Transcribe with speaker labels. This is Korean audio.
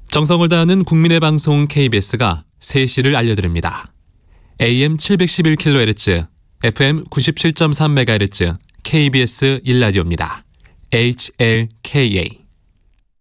Speaker 1: 정성을 다하는 국민의 방송 KBS가 3시를 알려드립니다. AM 711kHz, FM 97.3MHz KBS 1라디오입니다. HLKA